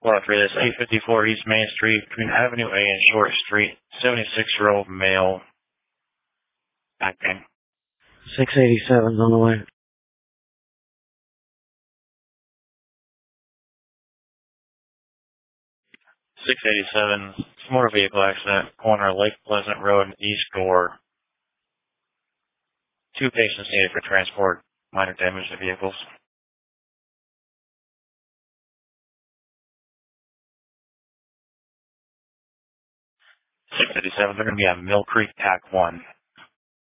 403, that's 854 East Main Street, between Avenue A and Short Street. 76-year-old male. Back pain. 687's on the way. 687, motor vehicle accident, corner Lake Pleasant Road and East Gore. 2 patients needed for transport, minor damage to vehicles. 657, they're going to be on Mill Creek, TAC 1.